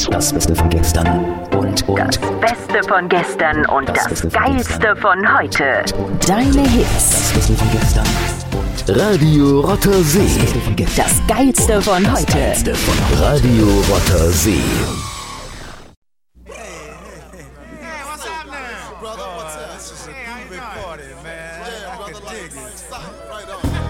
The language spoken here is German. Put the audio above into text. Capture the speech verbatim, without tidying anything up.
Das Beste von gestern und und Das Beste von gestern und das, Das Beste von Geilste gestern. von heute. und Deine Hits. das Beste von gestern und Radio Rotter See. das Beste von gestern. Das Geilste von Das heute. Geilste von heute. Radio Rotter See. Hey, what's up now? Brother, what's up? This is a groovy party, man. I can dig it. Right on.